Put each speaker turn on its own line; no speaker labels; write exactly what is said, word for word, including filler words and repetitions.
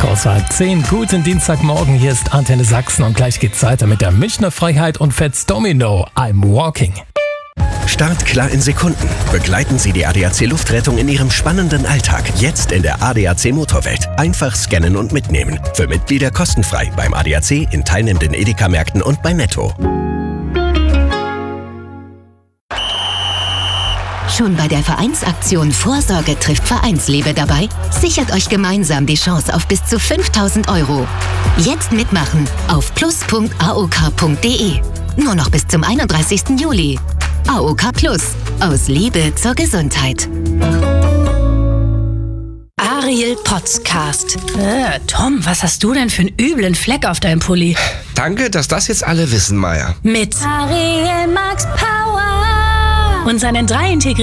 Kurz halb zehn, guten Dienstagmorgen, hier ist Antenne Sachsen und gleich geht's weiter mit der Münchner Freiheit und Fats Domino, I'm Walking.
Startklar in Sekunden. Begleiten Sie die A D A C Luftrettung in Ihrem spannenden Alltag. Jetzt in der A D A C Motorwelt. Einfach scannen und mitnehmen. Für Mitglieder kostenfrei beim A D A C, in teilnehmenden Edeka-Märkten und bei Netto.
Schon bei der Vereinsaktion Vorsorge trifft Vereinsliebe dabei? Sichert euch gemeinsam die Chance auf bis zu fünftausend Euro. Jetzt mitmachen auf plus punkt a o k punkt d e. Nur noch bis zum einunddreißigsten Juli. A O K Plus. Aus Liebe zur Gesundheit.
Ariel Podcast. Äh, Tom, was hast du denn für einen üblen Fleck auf deinem Pulli?
Danke, dass das jetzt alle wissen, Maya.
Mit
Ariel Max Power
und seinen drei integrierten